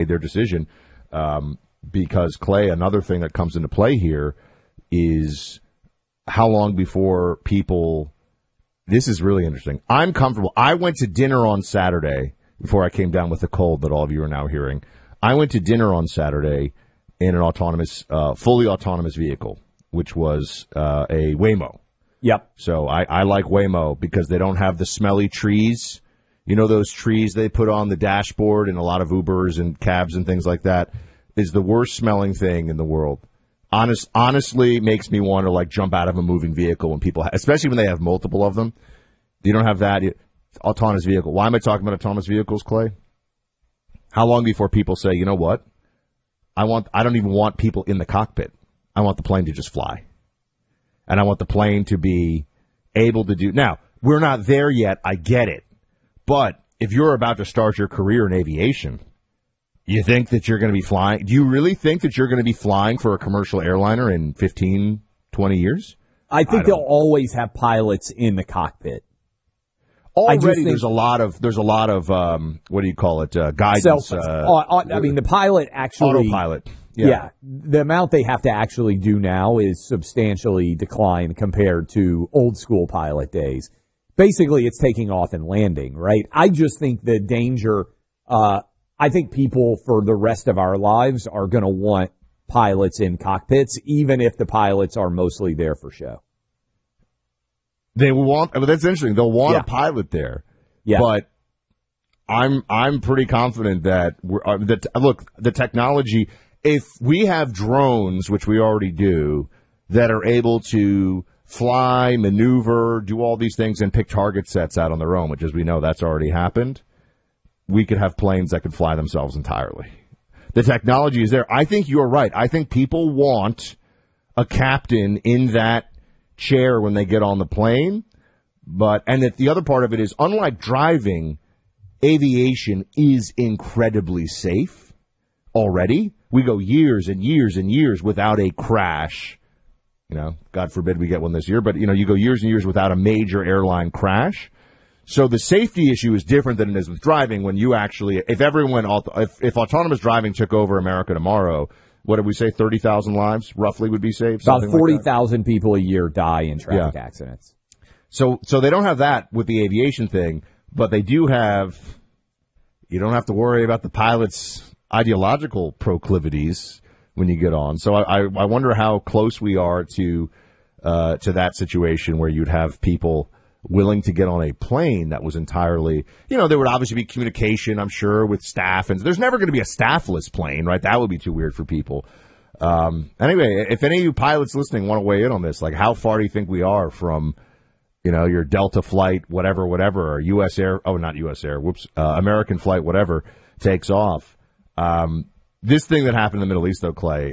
their decision. Because, Clay, another thing that comes into play here is how long before people – this is really interesting. I'm comfortable. I went to dinner on Saturday before I came down with the cold that all of you are now hearing. I went to dinner on Saturday in an autonomous, fully autonomous vehicle, which was a Waymo. Yep. So I like Waymo because they don't have the smelly trees. You know those trees they put on the dashboard in a lot of Ubers and cabs and things like that? Is the worst smelling thing in the world. Honestly, makes me want to like jump out of a moving vehicle when people, especially when they have multiple of them. You don't have that autonomous vehicle. Why am I talking about autonomous vehicles, Clay? How long before people say, you know what? I don't even want people in the cockpit. I want the plane to just fly, and I want the plane to be able to do. Now we're not there yet. I get it, but if you're about to start your career in aviation. You think that you're going to be flying? Do you really think that you're going to be flying for a commercial airliner in 15, 20 years? I think they'll always have pilots in the cockpit. Already, there's a lot of what do you call it? Guidance. I mean, the pilot actually autopilot. Yeah, the amount they have to actually do now is substantially declined compared to old school pilot days. Basically, it's taking off and landing, right? I just think the danger. I think people for the rest of our lives are going to want pilots in cockpits, even if the pilots are mostly there for show. They want, but that's interesting. They'll want a pilot there. Yeah. But I'm pretty confident that look, the technology, if we have drones, which we already do, that are able to fly, maneuver, do all these things and pick target sets out on their own, which as we know, that's already happened. We could have planes that could fly themselves entirely. The technology is there. I think you're right. I think people want a captain in that chair when they get on the plane. And the other part of it is, unlike driving, aviation is incredibly safe already. We go years and years and years without a crash. God forbid we get one this year, but you go years and years without a major airline crash. So the safety issue is different than it is with driving. When you actually, if autonomous driving took over America tomorrow, what did we say? 30,000 lives roughly would be saved. About 40,000 people a year die in traffic accidents. So they don't have that with the aviation thing, but they do have. You don't have to worry about the pilot's ideological proclivities when you get on. So I wonder how close we are to that situation where you'd have people willing to get on a plane that was entirely, there would obviously be communication, I'm sure, with staff. And there's never going to be a staffless plane, right? That would be too weird for people. Anyway, if any of you pilots listening want to weigh in on this, like how far do you think we are from, your Delta flight, whatever, or American flight, whatever, takes off. This thing that happened in the Middle East, though, Clay,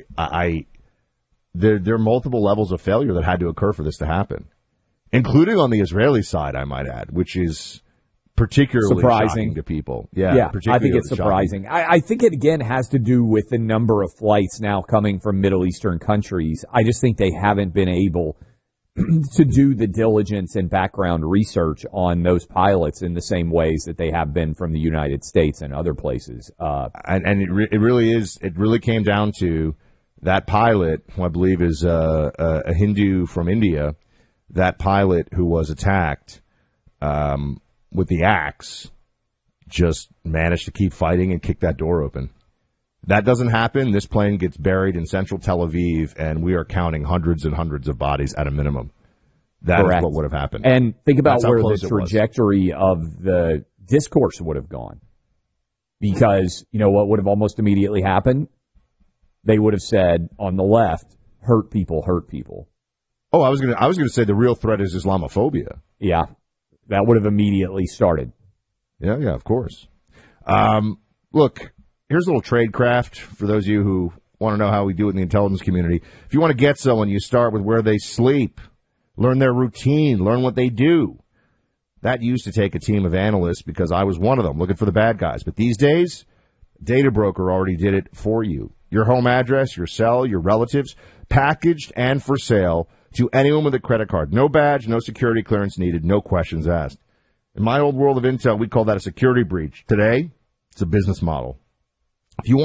there are multiple levels of failure that had to occur for this to happen. Including on the Israeli side, I might add, which is particularly shocking to people. Yeah, I think it's surprising. I think it, again, has to do with the number of flights now coming from Middle Eastern countries. I just think they haven't been able to do the diligence and background research on those pilots in the same ways that they have been from the United States and other places. And it really came down to that pilot, who I believe is a Hindu from India. That pilot who was attacked with the axe just managed to keep fighting and kick that door open. That doesn't happen. This plane gets buried in central Tel Aviv, and we are counting hundreds and hundreds of bodies at a minimum. That is what would have happened. And think about where the trajectory of the discourse would have gone. Because, what would have almost immediately happened? They would have said, on the left, hurt people, hurt people. Oh, I was gonna say the real threat is Islamophobia. Yeah, that would have immediately started. Yeah, of course. Look, here's a little tradecraft for those of you who want to know how we do it in the intelligence community. If you want to get someone, you start with where they sleep, learn their routine, learn what they do. That used to take a team of analysts because I was one of them looking for the bad guys. But these days, Data Broker already did it for you. Your home address, your cell, your relatives, packaged and for sale to anyone with a credit card. No badge, no security clearance needed, no questions asked. In my old world of intel, we'd call that a security breach. Today, it's a business model.